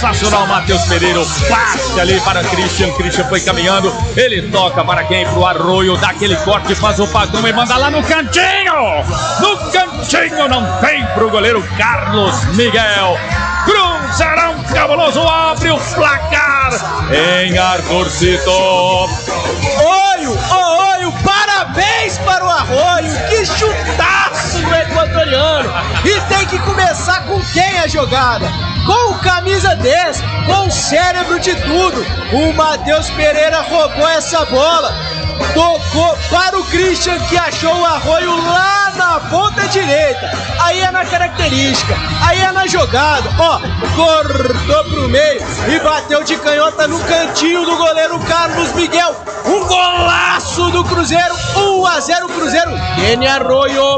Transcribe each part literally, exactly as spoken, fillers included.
sensacional, Matheus Pereira, o passe ali para Christian, Christian foi caminhando, ele toca para quem? Pro Arroio, dá aquele corte, faz o pagão e manda lá no cantinho, no cantinho, não tem pro goleiro Carlos Miguel. Cruzeirão cabuloso abre o placar em Arthurcito. Olho, oh, olho, parabéns para o Arroio, que chutaço do equatoriano. E tem que começar com quem a jogada? Com o camisa dez, com o cérebro de tudo. O Matheus Pereira roubou essa bola, tocou para o Christian, que achou o Arroio lá na ponta direita. Aí é na característica, aí é na jogada, ó, cortou pro meio e bateu de canhota no cantinho do goleiro Carlos Miguel. Um golaço do Cruzeiro, um a zero Cruzeiro. Kenny Arroio.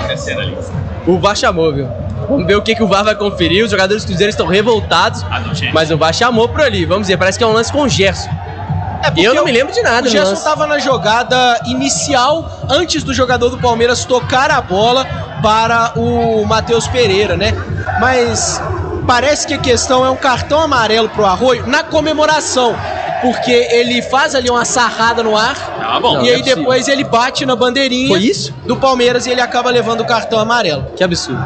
O V A R chamou, viu? Vamos ver o que, que o V A R vai conferir. Os jogadores do Cruzeiro estão revoltados, ah, não, mas o V A R chamou por ali. Vamos ver, parece que é um lance com o Gerson. É, e eu não me lembro de nada. O Gerson estava na jogada inicial, antes do jogador do Palmeiras tocar a bola para o Matheus Pereira, né? Mas parece que a questão é um cartão amarelo pro Arroio na comemoração, porque ele faz ali uma sarrada no ar, ah, bom, e aí é depois ele bate na bandeirinha. Foi isso? Do Palmeiras e ele acaba levando o cartão amarelo. Que absurdo.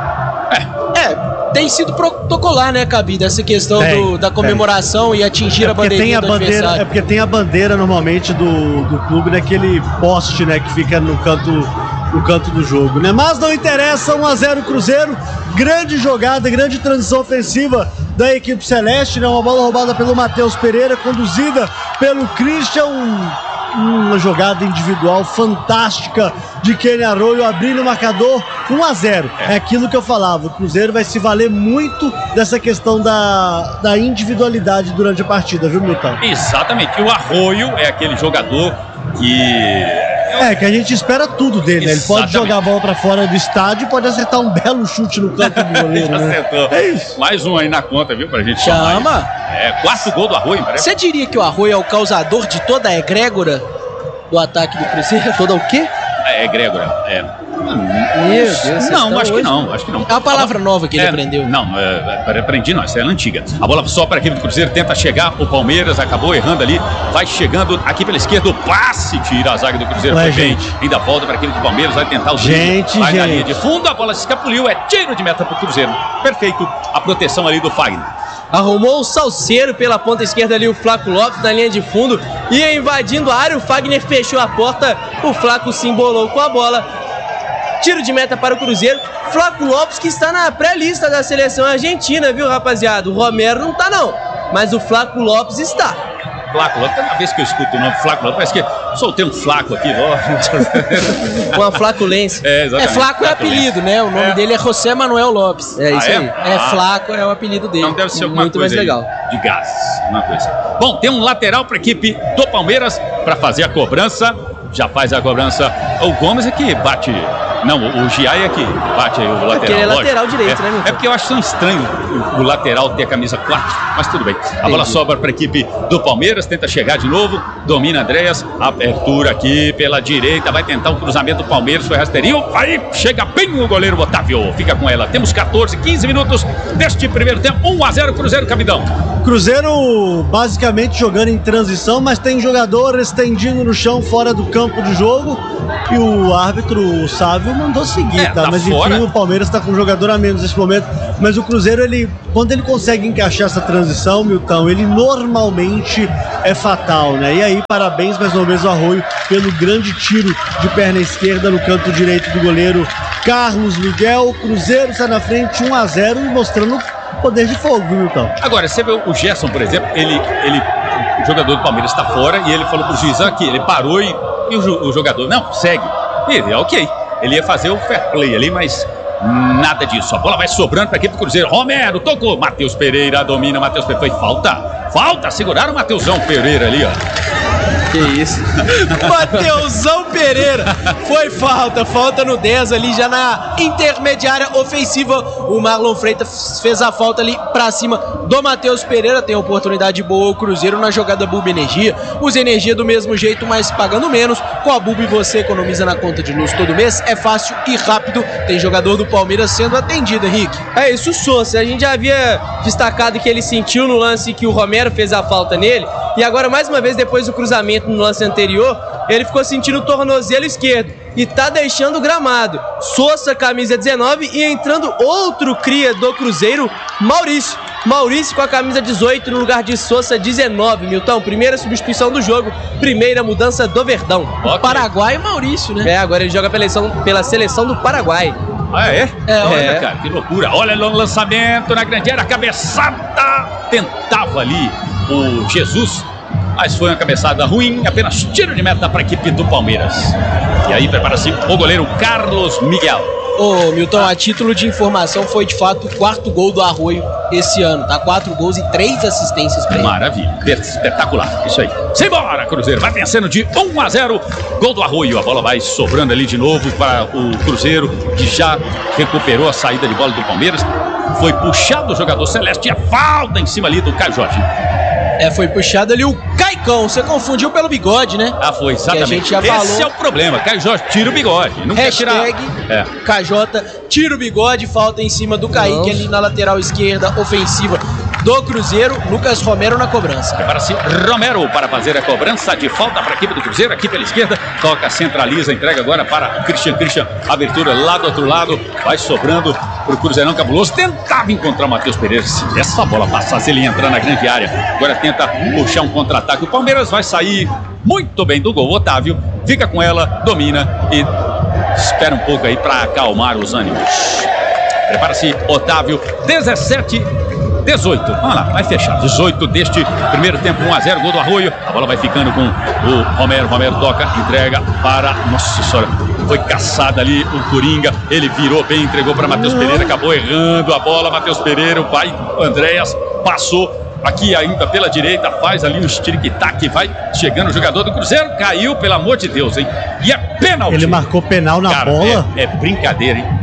É, é tem sido protocolar, né, Cabida, essa questão tem, do, da comemoração tem. E atingir é a bandeirinha tem a do bandeira, adversário. É porque tem a bandeira normalmente do, do clube naquele poste, né, que fica no canto, no canto do jogo, né? Mas não interessa, um a zero Cruzeiro, grande jogada, grande transição ofensiva da equipe celeste, né? Uma bola roubada pelo Matheus Pereira, conduzida pelo Christian, um, uma jogada individual fantástica de Kenny Arroio, abrindo o marcador um a zero. É. é aquilo que eu falava, o Cruzeiro vai se valer muito dessa questão da, da individualidade durante a partida, viu, Milton? Exatamente, e o Arroio é aquele jogador que... É, que a gente espera tudo dele, né? Ele pode jogar a bola pra fora do estádio e pode acertar um belo chute no canto do goleiro, né? Acertou. É isso. Mais um aí na conta, viu, pra gente chamar. Chama. É, quarto gol do Arroio, parece. Você diria que o Arroio é o causador de toda a egrégora do ataque do Cruzeiro? Toda o quê? É, egrégora, é. Meu Deus, não, acho que não, acho que não. É uma palavra nova que ele é, aprendeu. Não, é, aprendi não, essa é antiga. A bola só para a equipe do Cruzeiro, tenta chegar, o Palmeiras acabou errando ali, vai chegando aqui pela esquerda, o passe, tira a zaga do Cruzeiro, Ué, foi bem, gente. ainda volta para a equipe do Palmeiras, vai tentar o gente, vai gente. na linha de fundo, a bola se escapuliu, é tiro de meta pro Cruzeiro. Perfeito, a proteção ali do Fagner. Arrumou o Salceiro pela ponta esquerda ali, o Flaco Lopes na linha de fundo, ia invadindo a área, o Fagner fechou a porta, o Flaco se embolou com a bola. Tiro de meta para o Cruzeiro. Flaco Lopes, que está na pré-lista da seleção argentina, viu, rapaziada? O Romero não tá, não, mas o Flaco Lopes está. Flaco Lopes, cada vez que eu escuto o nome Flaco Lopes, parece que soltei um flaco aqui, ó. Uma flaculência. É, é, Flaco é apelido, né? O nome é. dele é José Manuel Lopes. É isso ah, é? aí. É, ah. Flaco é o apelido dele. Não deve ser alguma muito coisa mais legal. De gás, uma coisa. Bom, tem um lateral para a equipe do Palmeiras para fazer a cobrança. Já faz a cobrança. O Gomes é que bate. Não, o Giai é que bate aí o lateral. Porque ele é lógico. lateral direito, é, né, Milton? É porque eu acho tão estranho o, o lateral ter a camisa quatro, mas tudo bem. A Entendi. bola sobra para a equipe do Palmeiras, tenta chegar de novo, domina Andréas, abertura aqui pela direita, vai tentar o cruzamento do Palmeiras, foi rasteirinho, aí chega bem o goleiro Otávio, fica com ela. Temos catorze, quinze minutos deste primeiro tempo, um a zero Cruzeiro, Capitão. Cruzeiro basicamente jogando em transição, mas tem jogador estendido no chão fora do campo de jogo e o árbitro, o Sávio, mandou seguir, é, tá? tá? Mas fora. Enfim, o Palmeiras tá com um jogador a menos nesse momento, mas o Cruzeiro, ele, quando ele consegue encaixar essa transição, Milton, ele normalmente é fatal, né? E aí, parabéns mais uma vez ao Arroio pelo grande tiro de perna esquerda no canto direito do goleiro Carlos Miguel. O Cruzeiro está na frente um a zero e mostrando poder de fogo, viu, Milton? Agora, você vê o Gerson, por exemplo, ele, ele, o jogador do Palmeiras está fora e ele falou pro juiz aqui, ele parou e, e o, o jogador, não, segue. E ele, ok, ele ia fazer o fair play ali, mas nada disso. A bola vai sobrando para a equipe do Cruzeiro. Romero tocou, Matheus Pereira domina, Matheus Pereira, foi falta, falta, seguraram o Matheusão Pereira ali, ó. Que isso. Mateusão Pereira. Foi falta, falta no dez ali, já na intermediária ofensiva. O Marlon Freitas fez a falta ali pra cima do Matheus Pereira. Tem oportunidade boa o Cruzeiro na jogada Bulb Energia. Usa energia do mesmo jeito, mas pagando menos. Com a Bulb você economiza na conta de luz todo mês. É fácil e rápido. Tem jogador do Palmeiras sendo atendido, Henrique. É isso, o Sousa. A gente já havia destacado que ele sentiu no lance que o Romero fez a falta nele. E agora, mais uma vez, depois do cruzamento no lance anterior, ele ficou sentindo o tornozelo esquerdo e tá deixando o gramado. Sousa, camisa dezenove, e entrando outro cria do Cruzeiro, Maurício. Maurício com a camisa dezoito no lugar de Sousa, dezenove. Milton, primeira substituição do jogo, primeira mudança do Verdão. Okay. Paraguai e Maurício, né? É, agora ele joga pela seleção, pela seleção do Paraguai. Ah, é? É, olha, é. cara, que loucura. Olha o lançamento na grande área, cabeçada. Tentava ali o Jesus, mas foi uma cabeçada ruim, apenas tiro de meta para a equipe do Palmeiras. E aí prepara-se o goleiro Carlos Miguel. Ô, Milton, a título de informação, foi de fato o quarto gol do Arroio esse ano, tá? Quatro gols e três assistências pra ele. Maravilha, espetacular, isso aí. Simbora, Cruzeiro, vai vencendo de um a zero, gol do Arroio. A bola vai sobrando ali de novo para o Cruzeiro, que já recuperou a saída de bola do Palmeiras. Foi puxado o jogador celeste e a falta em cima ali do Caio Jorge. É, foi puxado ali o Caicão. Você confundiu pelo bigode, né? Ah, foi, exatamente. Que a gente já Esse falou. é o problema. Caio Jorge tira o bigode. Não Hashtag quer tirar. É. K J, tira o bigode, falta em cima do Kaique. Nossa. Ali na lateral esquerda, ofensiva do Cruzeiro. Lucas Romero na cobrança. Prepara-se Romero para fazer a cobrança de falta para a equipe do Cruzeiro. Aqui pela esquerda, toca, centraliza, entrega agora para o Christian. Christian, abertura lá do outro lado. Vai sobrando para o Cruzeirão cabuloso. Tentava encontrar o Matheus Pereira. Se essa bola passasse, ele ia entrar na grande área. Agora tenta puxar um contra-ataque. O Palmeiras vai sair muito bem do gol. O Otávio fica com ela, domina e espera um pouco aí para acalmar os ânimos. Prepara-se Otávio, dezessete dezoito. Vamos lá, vai fechar. dezoito deste primeiro tempo, um a zero, gol do Arroio. A bola vai ficando com o Romero. Romero toca, entrega para... Nossa senhora, foi caçada ali o Coringa. Ele virou bem, entregou para Matheus Pereira. Acabou errando a bola. Matheus Pereira, o pai Andréas passou aqui ainda pela direita. Faz ali um tic-tac. Vai chegando o jogador do Cruzeiro. Caiu, pelo amor de Deus, hein? E é pênalti. Ele marcou penal na Cara, bola? É, é brincadeira, hein?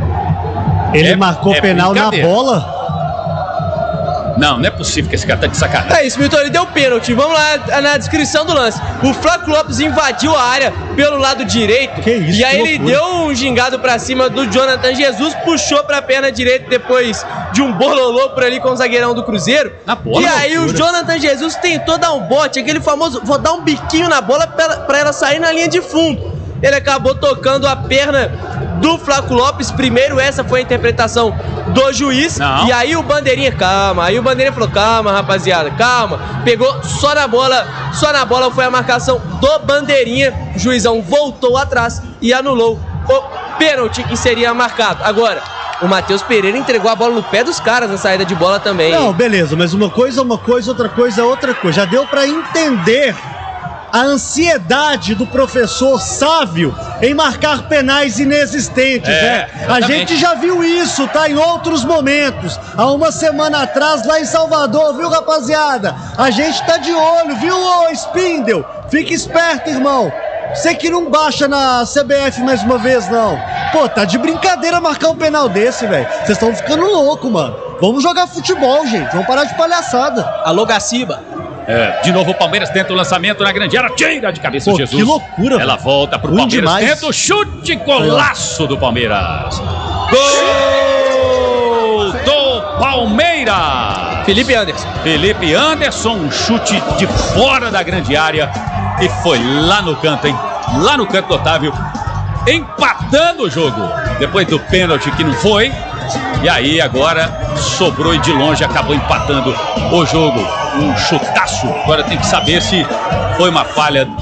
Ele é, marcou é penal na bola? Não, não é possível que esse cara tá de sacanagem. É isso, Milton, ele deu pênalti. Vamos lá na descrição do lance. O Flávio Lopes invadiu a área pelo lado direito. Que isso, e aí que ele loucura. deu um gingado pra cima do Jonathan Jesus, puxou pra perna direita depois de um bololô por ali com o zagueirão do Cruzeiro. Na bola, e aí loucura. o Jonathan Jesus tentou dar um bote, aquele famoso, vou dar um biquinho na bola pra ela, pra ela sair na linha de fundo. Ele acabou tocando a perna do Flávio Lopes. Primeiro, essa foi a interpretação do juiz. Não. E aí o Bandeirinha, calma. Aí o Bandeirinha falou, calma, rapaziada, calma. Pegou só na bola, só na bola foi a marcação do Bandeirinha. O juizão voltou atrás e anulou o pênalti que seria marcado. Agora, o Matheus Pereira entregou a bola no pé dos caras na saída de bola também. Não, beleza, mas uma coisa é uma coisa, outra coisa é outra coisa. Já deu pra entender a ansiedade do professor Sávio em marcar penais inexistentes, É, né? A exatamente. gente já viu isso, tá? Em outros momentos. Há uma semana atrás, lá em Salvador, viu, rapaziada? A gente tá de olho, viu, ô Spindle? Fica esperto, irmão. Você que não baixa na C B F mais uma vez, não. Pô, tá de brincadeira marcar um penal desse, velho. Vocês estão ficando louco, mano. Vamos jogar futebol, gente. Vamos parar de palhaçada. Alô, Gaciba. É, de novo o Palmeiras tenta o lançamento na grande área, tira de cabeça Pô, o Jesus. que loucura, Ela velho. volta pro Ruim Palmeiras, demais. tenta o chute, golaço do Palmeiras. Gol do Palmeiras. Felipe Anderson. Felipe Anderson, um chute de fora da grande área e foi lá no canto, hein? Lá no canto do Otávio, empatando o jogo. Depois do pênalti que não foi. E aí agora sobrou e de longe acabou empatando o jogo. Um chutaço. Agora tem que saber se foi uma falha